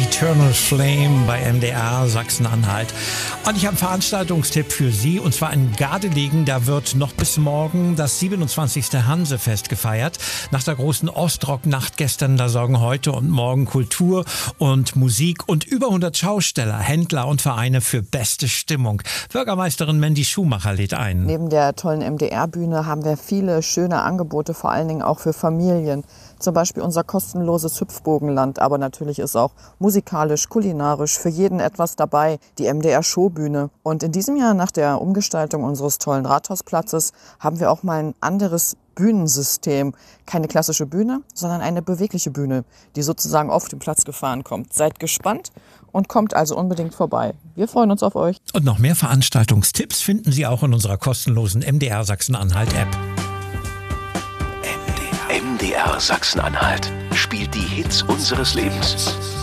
Eternal Flame bei MDR Sachsen-Anhalt. Und ich habe einen Veranstaltungstipp für Sie, und zwar in Gardelegen. Da wird noch bis morgen das 27. Hansefest gefeiert. Nach der großen Ostrock-Nacht gestern, da sorgen heute und morgen Kultur und Musik und über 100 Schausteller, Händler und Vereine für beste Stimmung. Bürgermeisterin Mandy Schumacher lädt ein. Neben der tollen MDR-Bühne haben wir viele schöne Angebote, vor allen Dingen auch für Familien. Zum Beispiel unser kostenloses Hüpfbogenland, aber natürlich ist auch musikalisch, kulinarisch für jeden etwas dabei, die MDR-Showbühne. Und in diesem Jahr, nach der Umgestaltung unseres tollen Rathausplatzes, haben wir auch mal ein anderes Bühnensystem. Keine klassische Bühne, sondern eine bewegliche Bühne, die sozusagen auf den Platz gefahren kommt. Seid gespannt und kommt also unbedingt vorbei. Wir freuen uns auf euch. Und noch mehr Veranstaltungstipps finden Sie auch in unserer kostenlosen MDR Sachsen-Anhalt-App. MDR Sachsen-Anhalt spielt die Hits unseres Lebens.